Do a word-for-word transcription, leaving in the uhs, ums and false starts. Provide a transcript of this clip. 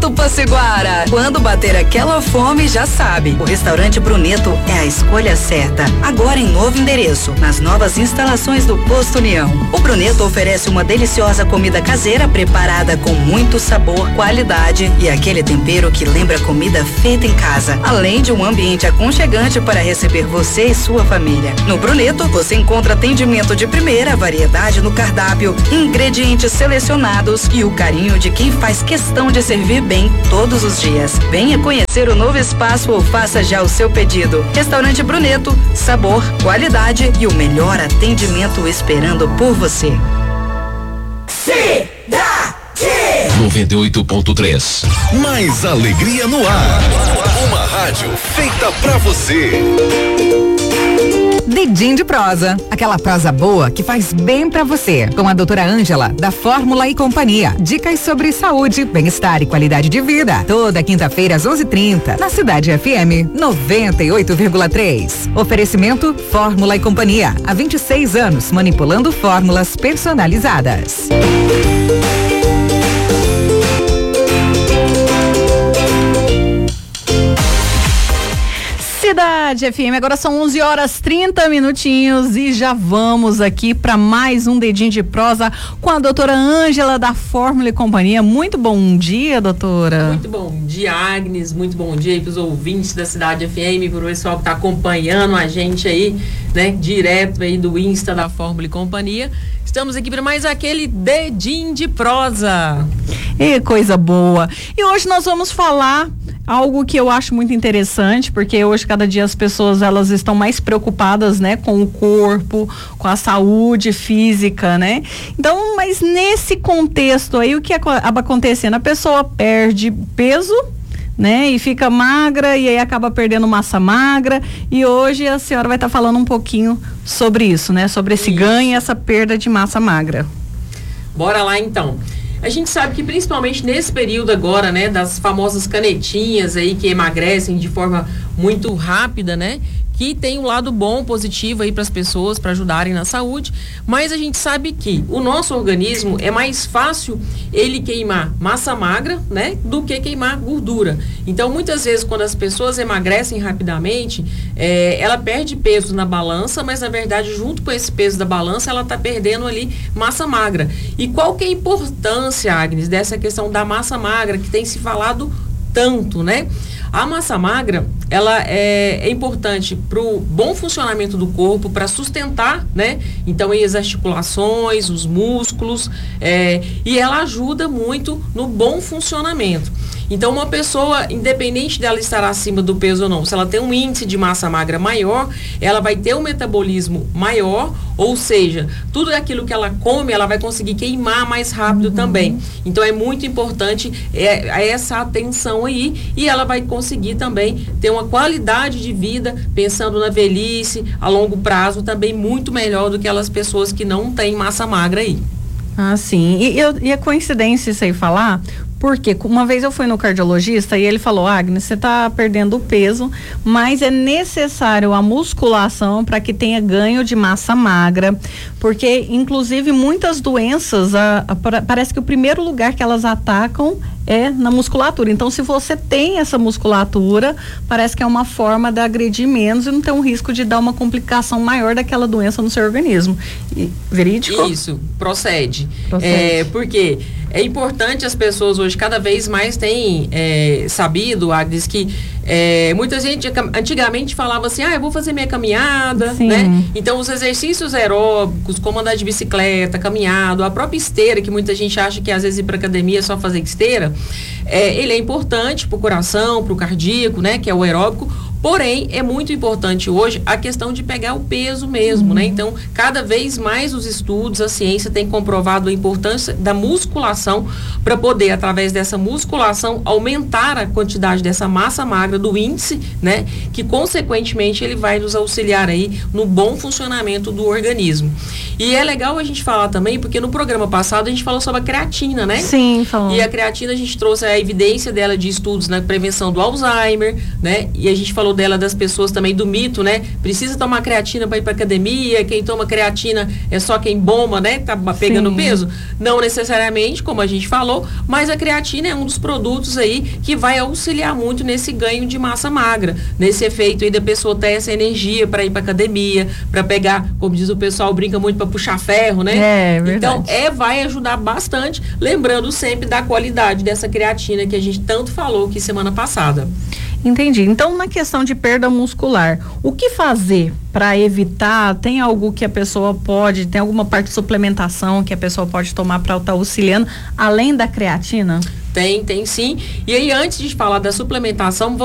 Bruneto Passiguara. Quando bater aquela fome, já sabe. O restaurante Bruneto é a escolha certa. Agora em novo endereço, nas novas instalações do Posto União. O Bruneto oferece uma deliciosa comida caseira preparada com muito sabor, qualidade e aquele tempero que lembra comida feita em casa. Além de um ambiente aconchegante para receber você e sua família. No Bruneto, você encontra atendimento de primeira, variedade no cardápio, ingredientes selecionados e o carinho de quem faz questão de servir bem todos os dias. Venha conhecer o novo espaço ou faça já o seu pedido. Restaurante Bruneto, sabor, qualidade e o melhor atendimento esperando por você. Cidade noventa e oito ponto três. Mais alegria no ar. Uma rádio feita pra você. Dedinho de prosa, aquela prosa boa que faz bem pra você. Com a doutora Ângela, da Fórmula e Companhia. Dicas sobre saúde, bem-estar e qualidade de vida. Toda quinta-feira às onze e trinta, na Cidade F M noventa e oito vírgula três. Oferecimento Fórmula e Companhia. Há vinte e seis anos, manipulando fórmulas personalizadas. Cidade F M, agora são onze horas trinta minutinhos e já vamos aqui para mais um Dedinho de Prosa com a doutora Ângela da Fórmula e Companhia. Muito bom dia, doutora. Muito bom dia, Agnes, muito bom dia aí para os ouvintes da Cidade F M, para o pessoal que está acompanhando a gente aí, né, direto aí do Insta da Fórmula e Companhia. Estamos aqui para mais aquele Dedinho de Prosa. E coisa boa. E hoje nós vamos falar algo que eu acho muito interessante, porque hoje cada dia as pessoas elas estão mais preocupadas, né, com o corpo, com a saúde física, né? Então, mas nesse contexto aí, o que acaba acontecendo? A pessoa perde peso, né, e fica magra e aí acaba perdendo massa magra, e hoje a senhora vai estar tá falando um pouquinho sobre isso, né, sobre esse isso. ganho e essa perda de massa magra. Bora lá então. A gente sabe que principalmente nesse período agora, né, das famosas canetinhas aí que emagrecem de forma muito rápida, né, que tem um lado bom, positivo aí para as pessoas, para ajudarem na saúde, mas a gente sabe que o nosso organismo é mais fácil ele queimar massa magra, né, do que queimar gordura. Então, muitas vezes, quando as pessoas emagrecem rapidamente, é, ela perde peso na balança, mas na verdade, junto com esse peso da balança, ela está perdendo ali massa magra. E qual que é a importância, Agnes, dessa questão da massa magra, que tem se falado tanto, né? A massa magra, ela é, é importante para o bom funcionamento do corpo, para sustentar, né? Então, aí as articulações, os músculos, é, e ela ajuda muito no bom funcionamento. Então, uma pessoa, independente dela estar acima do peso ou não, se ela tem um índice de massa magra maior, ela vai ter um metabolismo maior, ou seja, tudo aquilo que ela come, ela vai conseguir queimar mais rápido uhum. também. Então, é muito importante é, é essa atenção aí, e ela vai conseguir também ter uma qualidade de vida, pensando na velhice, a longo prazo, também muito melhor do que aquelas pessoas que não têm massa magra aí. Ah, sim. E, eu, e a coincidência isso aí falar, porque uma vez eu fui no cardiologista e ele falou, Agnes, você está perdendo peso, mas é necessário a musculação para que tenha ganho de massa magra, porque inclusive muitas doenças, a, a, parece que o primeiro lugar que elas atacam é na musculatura. Então, se você tem essa musculatura, parece que é uma forma de agredir menos e não ter um risco de dar uma complicação maior daquela doença no seu organismo. E, verídico? Isso, procede. procede. É, porque é importante as pessoas hoje cada vez mais têm é, sabido, Agnes, que é, muita gente antigamente falava assim, ah, eu vou fazer minha caminhada, Sim. né? Então, os exercícios aeróbicos, como andar de bicicleta, caminhado, a própria esteira, que muita gente acha que às vezes ir para academia é só fazer esteira, é, ele é importante para o coração, para o cardíaco, né? Que é o aeróbico. Porém, é muito importante hoje a questão de pegar o peso mesmo, uhum. né? Então, cada vez mais os estudos, a ciência tem comprovado a importância da musculação para poder, através dessa musculação, aumentar a quantidade dessa massa magra do índice, né? Que, consequentemente, ele vai nos auxiliar aí no bom funcionamento do organismo. E é legal a gente falar também, porque no programa passado a gente falou sobre a creatina, né? Sim, falou. E a creatina a gente trouxe a evidência dela de estudos na prevenção do Alzheimer, né? E a gente falou falou dela, das pessoas também, do mito, né? Precisa tomar creatina para ir para academia, quem toma creatina é só quem bomba, né? Tá pegando Sim. peso. Não necessariamente, como a gente falou, mas a creatina é um dos produtos aí que vai auxiliar muito nesse ganho de massa magra, nesse efeito aí da pessoa ter essa energia para ir para academia, para pegar, como diz o pessoal, brinca muito para puxar ferro, né? É, verdade. Então, é, vai ajudar bastante, lembrando sempre da qualidade dessa creatina que a gente tanto falou aqui semana passada. Entendi. Então, na questão de perda muscular, o que fazer para evitar? Tem algo que a pessoa pode, tem alguma parte de suplementação que a pessoa pode tomar para estar auxiliando, além da creatina? Tem, tem sim. E aí, antes de falar da suplementação,